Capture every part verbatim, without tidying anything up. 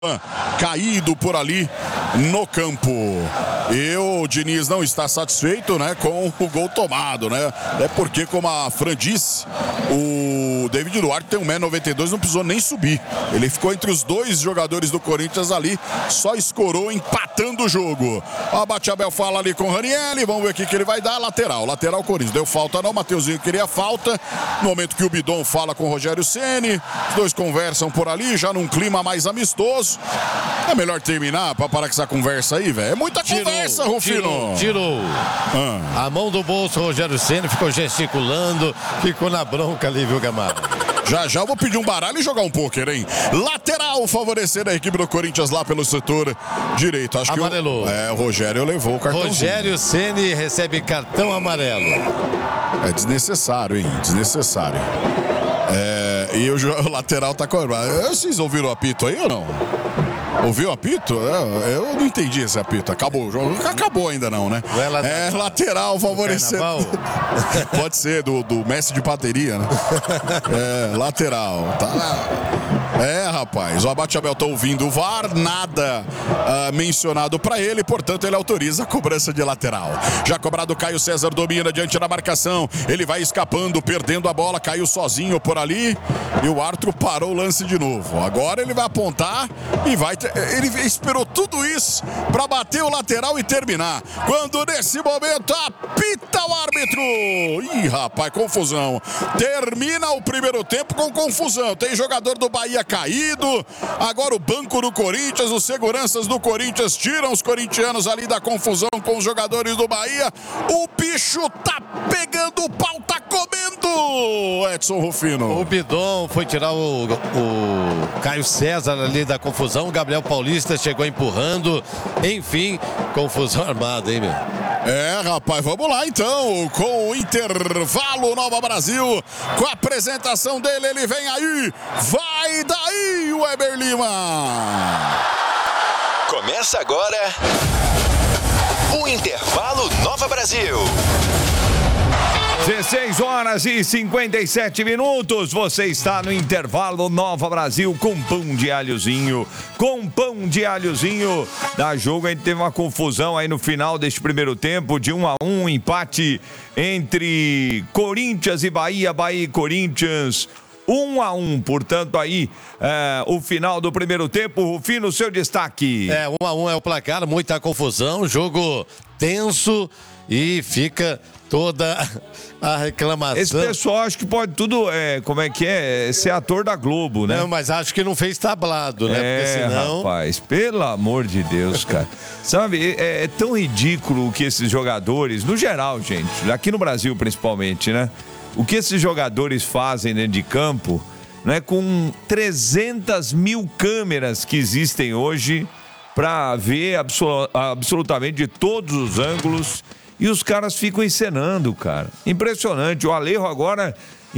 caído por ali no campo. E o Diniz não está satisfeito, né, com o gol tomado, né? É porque, como a Fran disse, o David Duarte tem um metro e noventa e dois, não precisou nem subir. Ele ficou entre os dois jogadores do Corinthians ali, só escorou empatando o jogo. O Batiabel fala ali com o Ranieri, vamos ver o que que ele vai dar. Lateral, lateral Corinthians. Deu falta não, Mateuzinho queria falta. No momento que o Bidon fala com o Rogério Ceni, os dois conversam por ali, já num clima mais amistoso. É melhor terminar pra parar com essa conversa aí, velho. É muita tirou, conversa, Rufino. Tirou, tirou. Ah. A mão do bolso, o Rogério Ceni ficou gesticulando, ficou na bronca ali, viu, Gamarra? Já já eu vou pedir um baralho e jogar um pôquer, hein? Lateral favorecendo a equipe do Corinthians lá pelo setor direito. Acho amarelou. Que o, é, o Rogério levou o cartão. Rogério Ceni recebe cartão amarelo. É desnecessário, hein? Desnecessário. É, e o, o lateral tá com... Vocês ouviram o apito aí ou não? Ouviu o apito? Eu não entendi esse apito. Acabou o jogo. Acabou ainda não, né? É, é lateral favorecendo. Pode ser, do, do Messi de bateria, né? É, lateral. Tá. É, rapaz. O Abate-Abel tá ouvindo o V A R, nada uh, mencionado pra ele, portanto ele autoriza a cobrança de lateral. Já cobrado, Caio César domina diante da marcação. Ele vai escapando, perdendo a bola, caiu sozinho por ali e o árbitro parou o lance de novo. Agora ele vai apontar e vai... Ele esperou tudo isso para bater o lateral e terminar. Quando nesse momento apita o árbitro. Ih, rapaz, confusão. Termina o primeiro tempo com confusão. Tem jogador do Bahia caído. Agora o banco do Corinthians, os seguranças do Corinthians tiram os corintianos ali da confusão com os jogadores do Bahia. O bicho tá pegando o pau, tá comendo, Edson Rufino. O Bidon foi tirar o, o Caio César ali da confusão. O Gabriel Paulista chegou empurrando. Enfim, confusão armada, hein, meu? É, rapaz, vamos lá então, com o intervalo Nova Brasil, com a apresentação dele, ele vem aí, vai daí, Weber Lima! Começa agora o intervalo Nova Brasil. dezesseis horas e cinquenta e sete minutos, você está no intervalo Nova Brasil com pão de alhozinho, com pão de alhozinho. Da jogo, a gente teve uma confusão aí no final deste primeiro tempo, de um a um, empate entre Corinthians e Bahia, Bahia e Corinthians, um a um, portanto aí é, o final do primeiro tempo. Rufino, seu destaque. É, um a um é o placar, muita confusão, jogo tenso e fica toda a reclamação. Esse pessoal acho que pode tudo, é, como é que é, ser ator da Globo, né? Não, mas acho que não fez tablado, né? É, porque senão... rapaz, pelo amor de Deus, cara. Sabe, é, é tão ridículo o que esses jogadores, no geral, gente, aqui no Brasil principalmente, né? O que esses jogadores fazem dentro de campo, né? Com trezentas mil câmeras que existem hoje para ver absol- absolutamente de todos os ângulos. E os caras ficam encenando, cara. Impressionante. O Alejo agora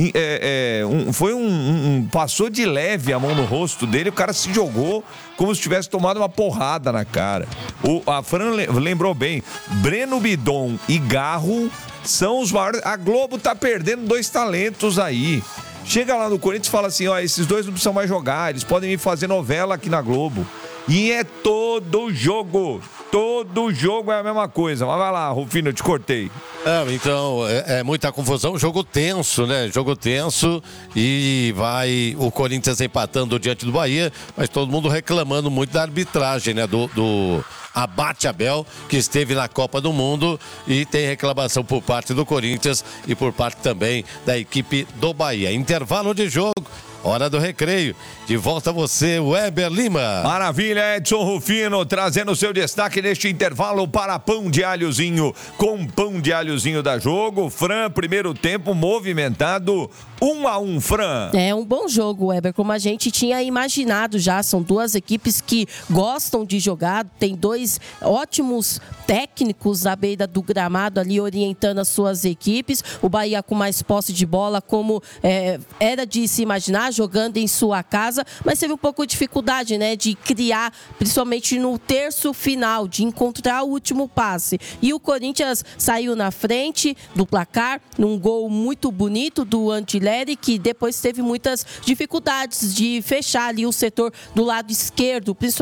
é, é, um, foi um, um... Passou de leve a mão no rosto dele. O cara se jogou como se tivesse tomado uma porrada na cara. O, a Fran lembrou bem. Breno Bidon e Garro são os maiores... A Globo tá perdendo dois talentos aí. Chega lá no Corinthians e fala assim, ó, esses dois não precisam mais jogar. Eles podem vir fazer novela aqui na Globo. E é todo jogo. Todo jogo é a mesma coisa. Mas vai lá, Rufino, eu te cortei. É, então, é, é muita confusão. Jogo tenso, né? Jogo tenso. E vai o Corinthians empatando diante do Bahia. Mas todo mundo reclamando muito da arbitragem, né? Do, do Abate-Abel, que esteve na Copa do Mundo. E tem reclamação por parte do Corinthians e por parte também da equipe do Bahia. Intervalo de jogo. Hora do recreio. De volta a você, Weber Lima. Maravilha, Edson Rufino, trazendo o seu destaque neste intervalo para pão de alhozinho. Com pão de alhozinho da jogo. Fran, primeiro tempo movimentado. Um a um, Fran. É um bom jogo, Weber, como a gente tinha imaginado já. São duas equipes que gostam de jogar. Tem dois ótimos técnicos à beira do gramado ali orientando as suas equipes. O Bahia com mais posse de bola, como é, era de se imaginar. jogando em sua casa, mas teve um pouco de dificuldade, né, de criar, principalmente no terço final, de encontrar o último passe. E o Corinthians saiu na frente do placar, num gol muito bonito do Andileri, que depois teve muitas dificuldades de fechar ali o setor do lado esquerdo, principalmente